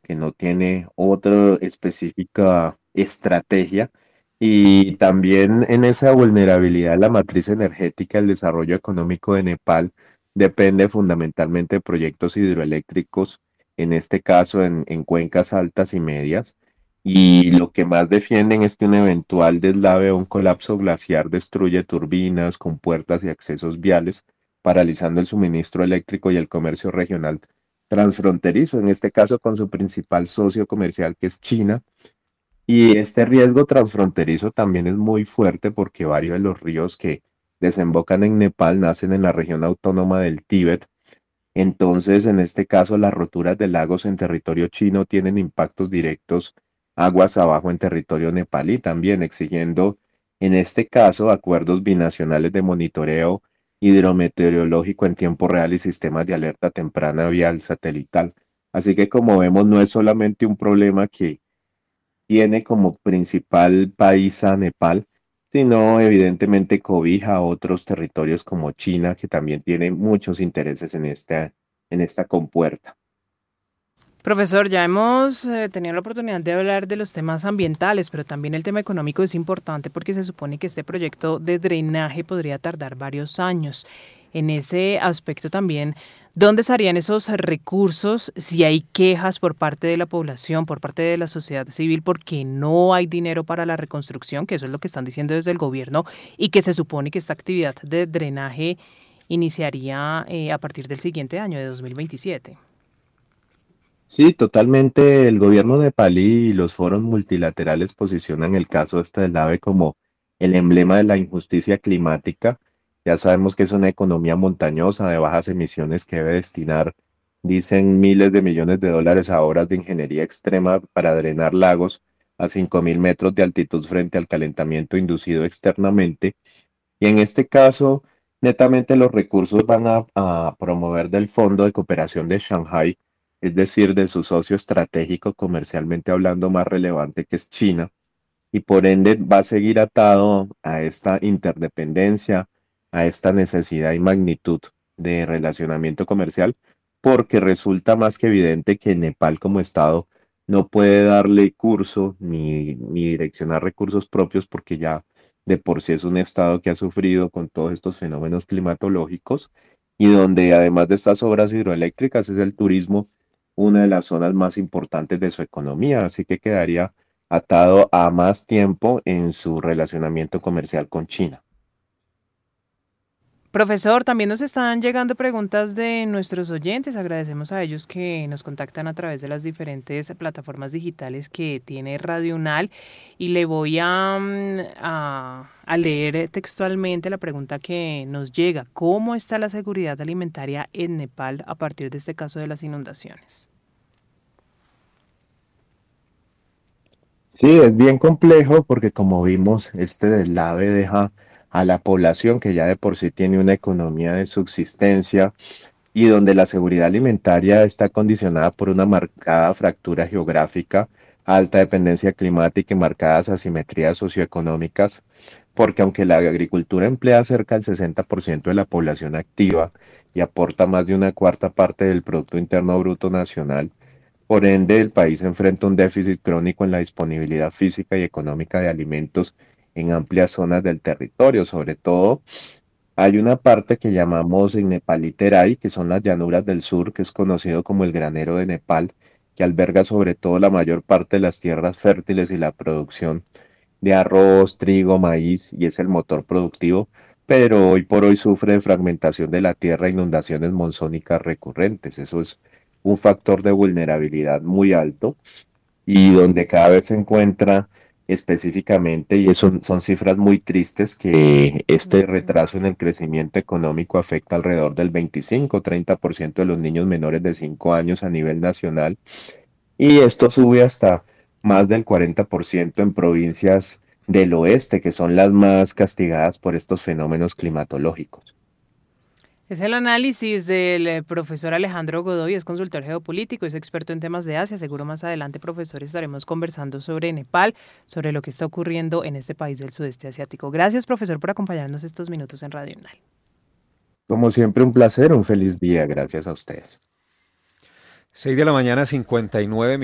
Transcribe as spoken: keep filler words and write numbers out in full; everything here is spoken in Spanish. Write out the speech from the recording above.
que no tiene otra específica estrategia. Y también en esa vulnerabilidad, la matriz energética, el desarrollo económico de Nepal depende fundamentalmente de proyectos hidroeléctricos, en este caso en, en cuencas altas y medias. Y lo que más defienden es que un eventual deslave o un colapso glaciar destruye turbinas, compuertas y accesos viales, paralizando el suministro eléctrico y el comercio regional transfronterizo, en este caso con su principal socio comercial que es China. Y este riesgo transfronterizo también es muy fuerte porque varios de los ríos que desembocan en Nepal nacen en la región autónoma del Tíbet. Entonces, en este caso, las roturas de lagos en territorio chino tienen impactos directos aguas abajo en territorio nepalí también, exigiendo, en este caso, acuerdos binacionales de monitoreo hidrometeorológico en tiempo real y sistemas de alerta temprana vial satelital. Así que, como vemos, no es solamente un problema que tiene como principal país a Nepal, sino evidentemente cobija a otros territorios como China, que también tiene muchos intereses en esta, en esta compuerta. Profesor, ya hemos eh, tenido la oportunidad de hablar de los temas ambientales, pero también el tema económico es importante porque se supone que este proyecto de drenaje podría tardar varios años. En ese aspecto también, ¿dónde estarían esos recursos si hay quejas por parte de la población, por parte de la sociedad civil, porque no hay dinero para la reconstrucción, que eso es lo que están diciendo desde el gobierno, y que se supone que esta actividad de drenaje iniciaría eh, a partir del siguiente año, de dos mil veintisiete? Sí, totalmente. El gobierno nepalí y los foros multilaterales posicionan el caso este del AVE como el emblema de la injusticia climática. Ya sabemos que es una economía montañosa de bajas emisiones que debe destinar, dicen, miles de millones de dólares a obras de ingeniería extrema para drenar lagos a cinco mil metros de altitud frente al calentamiento inducido externamente. Y en este caso, netamente los recursos van a, a promover del Fondo de Cooperación de Shanghái, es decir, de su socio estratégico comercialmente hablando más relevante que es China, y por ende va a seguir atado a esta interdependencia, a esta necesidad y magnitud de relacionamiento comercial, porque resulta más que evidente que Nepal como Estado no puede darle curso ni, ni direccionar recursos propios porque ya de por sí es un Estado que ha sufrido con todos estos fenómenos climatológicos y donde además de estas obras hidroeléctricas es el turismo una de las zonas más importantes de su economía, así que quedaría atado a más tiempo en su relacionamiento comercial con China. Profesor, también nos están llegando preguntas de nuestros oyentes. Agradecemos a ellos que nos contactan a través de las diferentes plataformas digitales que tiene Radio Unal. Y le voy a, mm, a, a leer textualmente la pregunta que nos llega. ¿Cómo está la seguridad alimentaria en Nepal a partir de este caso de las inundaciones? Sí, es bien complejo porque como vimos, este deslave deja a la población que ya de por sí tiene una economía de subsistencia y donde la seguridad alimentaria está condicionada por una marcada fractura geográfica, alta dependencia climática y marcadas asimetrías socioeconómicas, porque aunque la agricultura emplea cerca del sesenta por ciento de la población activa y aporta más de una cuarta parte del Producto Interno Bruto Nacional, por ende el país enfrenta un déficit crónico en la disponibilidad física y económica de alimentos en amplias zonas del territorio, sobre todo hay una parte que llamamos en Nepalí Terai, que son las llanuras del sur, que es conocido como el granero de Nepal, que alberga sobre todo la mayor parte de las tierras fértiles y la producción de arroz, trigo, maíz, y es el motor productivo, pero hoy por hoy sufre de fragmentación de la tierra e inundaciones monzónicas recurrentes. Eso es un factor de vulnerabilidad muy alto y donde cada vez se encuentra específicamente, y eso son cifras muy tristes, que este Ujú. retraso en el crecimiento económico afecta alrededor del veinticinco-treinta por ciento de los niños menores de cinco años a nivel nacional, y esto sube hasta más del cuarenta por ciento en provincias del oeste, que son las más castigadas por estos fenómenos climatológicos. Es el análisis del eh, profesor Alejandro Godoy, es consultor geopolítico, es experto en temas de Asia. Seguro más adelante, profesor, estaremos conversando sobre Nepal, sobre lo que está ocurriendo en este país del sudeste asiático. Gracias, profesor, por acompañarnos estos minutos en Radio Unal. Como siempre, un placer, un feliz día, gracias a ustedes. Seis de la mañana, cincuenta y nueve